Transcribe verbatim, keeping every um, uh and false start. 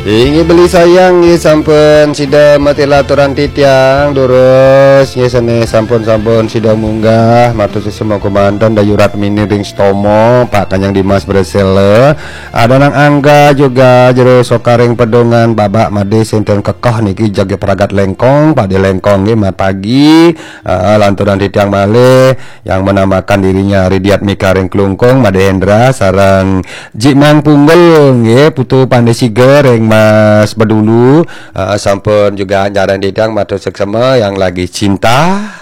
Ingi beli sayang nggih sampun sida matila aturan titiang durus nggih sene sampun-sampun sida munggah matur sesama komandan Dayurat Mini Ring Stomo Pak Kanyang Dimas Bresele ada nang Angga juga jero sokaring pedongan babak made senten kekoh niki jage peragat lengkong pade lengkong nggih mat pagi uh, lanturan titiang malih yang menamakan dirinya Ridiat Mikaring Klungkong Made Hendra sarang Jimang Punggel nggih putu Pandai Siger yang Mas Bedulu uh, sampun juga jaran didang matur seksama yang lagi cinta